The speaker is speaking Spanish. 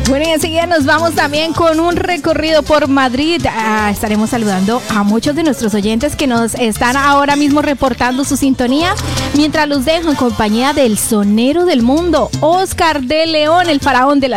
Bueno, y enseguida nos vamos también con un recorrido por Madrid. Estaremos saludando a muchos de nuestros oyentes que nos están ahora mismo reportando su sintonía, mientras los dejo en compañía del sonero del mundo, Oscar de León, el faraón de la